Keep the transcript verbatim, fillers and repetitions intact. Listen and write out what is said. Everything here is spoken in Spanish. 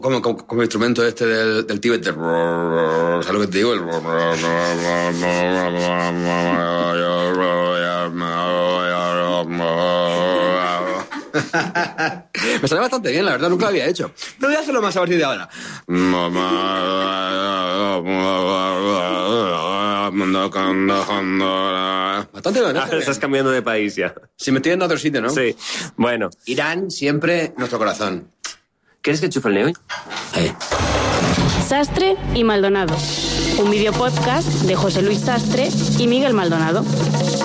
Como, como, como instrumento este del, del Tíbet. De... ¿Sabes lo que te digo? El... Me sale bastante bien, la verdad, nunca lo había hecho. Pero voy a hacerlo más a partir de ahora. Bastante bien, ¿no? Ahora estás cambiando de país ya. Si me tienen a otro sitio, ¿no? Sí. Bueno. Irán siempre nuestro corazón. ¿Quieres que enchufe el neo hoy? Ahí. Sastre y Maldonado. Un video podcast de José Luis Sastre y Miguel Maldonado.